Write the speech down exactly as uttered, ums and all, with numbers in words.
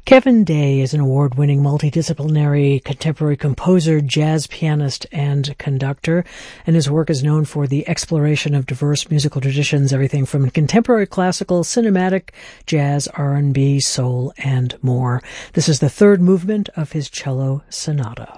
Kevin Day is an award-winning multidisciplinary contemporary composer, jazz pianist, and conductor, and his work is known for the exploration of diverse musical traditions, everything from contemporary classical, cinematic, jazz, R and B, soul, and more. This is the third movement of his cello sonata.